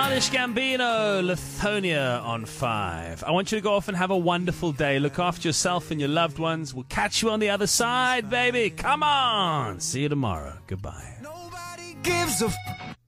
Childish Gambino, Lithonia on 5. I want you to go off and have a wonderful day. Look after yourself and your loved ones. We'll catch you on the other side, baby. Come on. See you tomorrow. Goodbye. Nobody gives a